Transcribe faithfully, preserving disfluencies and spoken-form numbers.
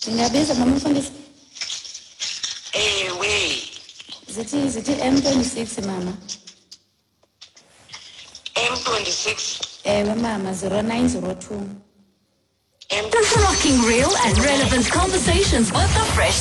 Ndingabiza mama mfundisi. Ewe. Zithi zithi M twenty-six mama. M twenty-six. Ewe mama zero nine zero two. M Rocking real and relevant conversations with the fresh